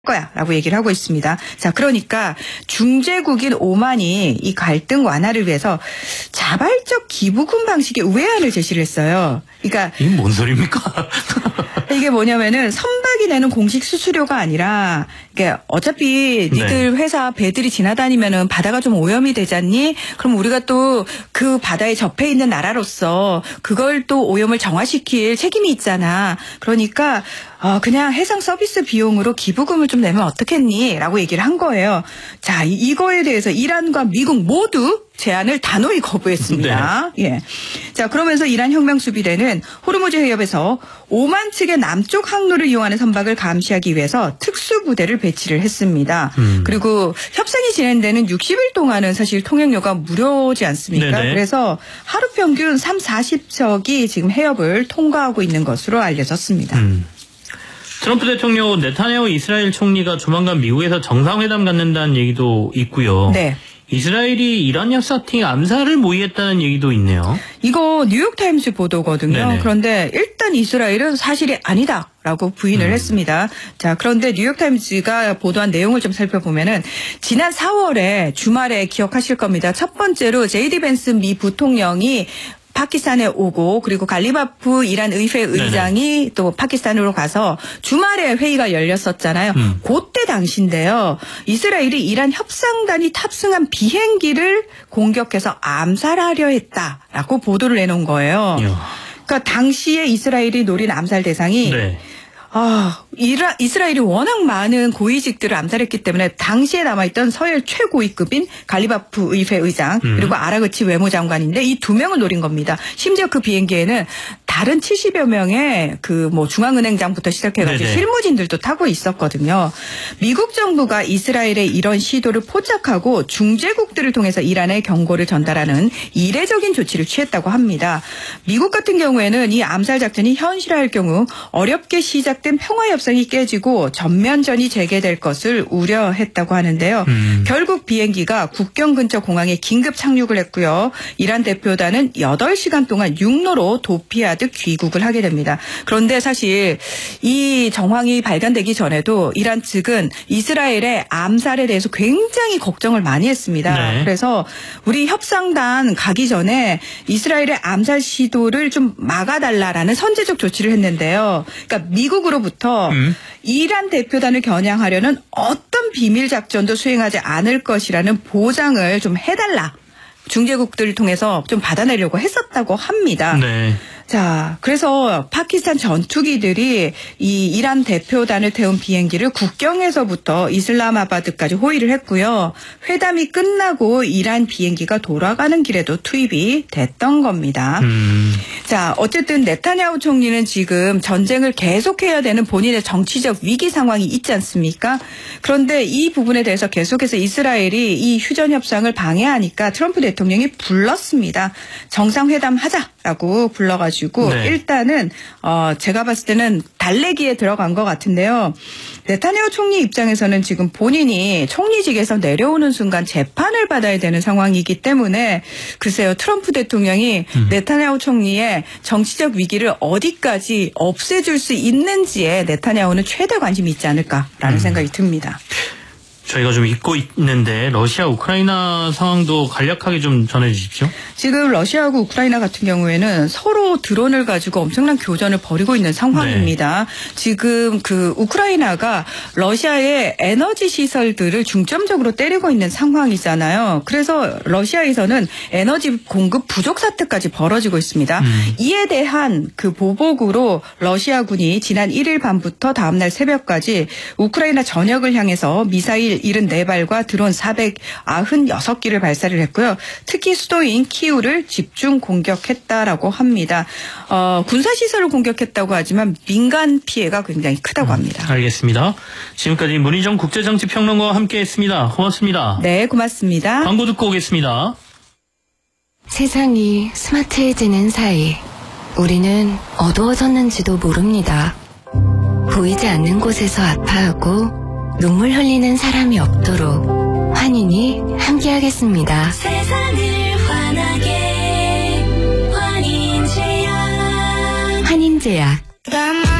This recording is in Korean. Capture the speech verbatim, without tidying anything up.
거야 라고 얘기를 하고 있습니다. 자, 그러니까 중재국인 오만이 이 갈등 완화를 위해서 자발적 기부금 방식의 우회안을 제시를 했어요. 그러니까 이게 뭔 소리입니까? 이게 뭐냐면은 선박이 내는 공식 수수료가 아니라 이게 어차피 니들 네. 회사 배들이 지나다니면은 바다가 좀 오염이 되잖니? 그럼 우리가 또 그 바다에 접해 있는 나라로서 그걸 또 오염을 정화시킬 책임이 있잖아. 그러니까 어, 그냥 해상 서비스 비용으로 기부금을 좀 내면 어떻겠니? 라고 얘기를 한 거예요. 자, 이거에 대해서 이란과 미국 모두 제안을 단호히 거부했습니다. 네. 예. 자, 그러면서 이란 혁명수비대는 호르무즈 해협에서 오만 측의 남쪽 항로를 이용하는 선박을 감시하기 위해서 특수부대를 배치를 했습니다. 음. 그리고 협상이 진행되는 육십 일 동안은 사실 통행료가 무료지 않습니까? 네네. 그래서 하루 평균 삼, 사십 척이 지금 해협을 통과하고 있는 것으로 알려졌습니다. 음. 트럼프 대통령 네타냐후 이스라엘 총리가 조만간 미국에서 정상회담 갖는다는 얘기도 있고요. 네. 이스라엘이 이란 협사팀 암살을 모의했다는 얘기도 있네요. 이거 뉴욕타임스 보도거든요. 네네. 그런데 일단 이스라엘은 사실이 아니다라고 부인을 음. 했습니다. 자, 그런데 뉴욕타임스가 보도한 내용을 좀 살펴보면은 지난 사월에 주말에 기억하실 겁니다. 첫 번째로 제이디 벤스 미 부통령이 파키스탄에 오고 그리고 갈리바프 이란 의회 의장이 네네. 또 파키스탄으로 가서 주말에 회의가 열렸었잖아요. 음. 그때 당시인데요. 이스라엘이 이란 협상단이 탑승한 비행기를 공격해서 암살하려 했다라고 보도를 내놓은 거예요. 이야. 그러니까 당시에 이스라엘이 노린 암살 대상이 네. 아, 이라, 이스라엘이 워낙 많은 고위직들을 암살했기 때문에 당시에 남아있던 서열 최고위급인 갈리바프 의회 의장 음. 그리고 아라그치 외무장관인데 이 두 명을 노린 겁니다. 심지어 그 비행기에는 다른 칠십여 명의 그 뭐 중앙은행장부터 시작해가지고 네네. 실무진들도 타고 있었거든요. 미국 정부가 이스라엘의 이런 시도를 포착하고 중재국들을 통해서 이란에 경고를 전달하는 이례적인 조치를 취했다고 합니다. 미국 같은 경우에는 이 암살 작전이 현실화할 경우 어렵게 시작된 평화협상이 깨지고 전면전이 재개될 것을 우려했다고 하는데요. 음. 결국 비행기가 국경 근처 공항에 긴급 착륙을 했고요. 이란 대표단은 여덟 시간 동안 육로로 도피하듯 귀국을 하게 됩니다. 그런데 사실 이 정황이 발견되기 전에도 이란 측은 이스라엘의 암살에 대해서 굉장히 걱정을 많이 했습니다. 네. 그래서 우리 협상단 가기 전에 이스라엘의 암살 시도를 좀 막아달라라는 선제적 조치를 했는데요. 그러니까 미국으로부터 음. 이란 대표단을 겨냥하려는 어떤 비밀 작전도 수행하지 않을 것이라는 보장을 좀 해달라. 중재국들을 통해서 좀 받아내려고 했었다고 합니다. 네. 자, 그래서 파키스탄 전투기들이 이 이란 대표단을 태운 비행기를 국경에서부터 이슬람아바드까지 호위를 했고요. 회담이 끝나고 이란 비행기가 돌아가는 길에도 투입이 됐던 겁니다. 음. 자, 어쨌든 네타냐후 총리는 지금 전쟁을 계속해야 되는 본인의 정치적 위기 상황이 있지 않습니까? 그런데 이 부분에 대해서 계속해서 이스라엘이 이 휴전 협상을 방해하니까 트럼프 대통령이 불렀습니다. 정상회담 하자라고 불러가지고 네. 일단은 어 제가 봤을 때는 달래기에 들어간 것 같은데요. 네타냐후 총리 입장에서는 지금 본인이 총리직에서 내려오는 순간 재판을 받아야 되는 상황이기 때문에 글쎄요. 트럼프 대통령이 음. 네타냐후 총리의 정치적 위기를 어디까지 없애줄 수 있는지에 네타냐후는 최대 관심이 있지 않을까라는 음. 생각이 듭니다. 저희가 좀 잊고 있는데 러시아 우크라이나 상황도 간략하게 좀 전해주십시오. 지금 러시아하고 우크라이나 같은 경우에는 서로 드론을 가지고 엄청난 교전을 벌이고 있는 상황입니다. 네. 지금 그 우크라이나가 러시아의 에너지 시설들을 중점적으로 때리고 있는 상황이잖아요. 그래서 러시아에서는 에너지 공급 부족 사태까지 벌어지고 있습니다. 음. 이에 대한 그 보복으로 러시아군이 지난 일 일 밤부터 다음날 새벽까지 우크라이나 전역을 향해서 미사일 칠십사 발과 드론 사백구십육 기를 발사를 했고요. 특히 수도인 키우를 집중 공격했다라고 합니다. 어, 군사시설을 공격했다고 하지만 민간 피해가 굉장히 크다고 합니다. 음, 알겠습니다. 지금까지 문희정 국제정치평론가와 함께했습니다. 고맙습니다. 네, 고맙습니다. 광고 듣고 오겠습니다. 세상이 스마트해지는 사이 우리는 어두워졌는지도 모릅니다. 보이지 않는 곳에서 아파하고 눈물 흘리는 사람이 없도록 환인이 함께하겠습니다. 세상을 환하게 환인제약 환인제약